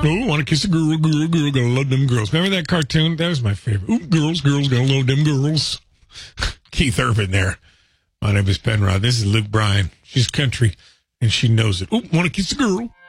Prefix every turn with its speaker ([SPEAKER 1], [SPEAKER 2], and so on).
[SPEAKER 1] Oh, want to kiss a girl, gonna love them girls. Remember that cartoon? That was my favorite. Ooh, girls, gonna love them girls. Keith Urban there. My name is Penrod. This is Luke Bryan. She's country, and she knows it. Ooh, want to kiss a girl.